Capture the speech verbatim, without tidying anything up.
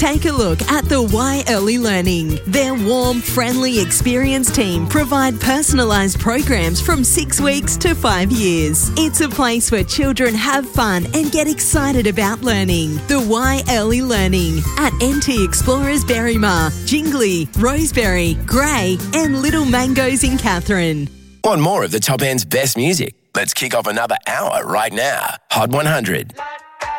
Take a look at the Y Early Learning. Their warm, friendly, experienced team provide personalised programs from six weeks to five years. It's a place where children have fun and get excited about learning. The Y Early Learning at N T Explorers Berrima, Jingley, Roseberry, Grey and Little Mangoes in Katherine. Want more of the Top End's best music? Let's kick off another hour right now. Hot one hundred.